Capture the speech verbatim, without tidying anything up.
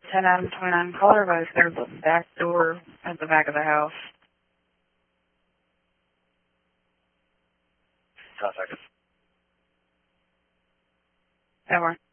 ten Adam twenty-nine, caller advice, there's a back door at the back of the house. ten seconds. That works.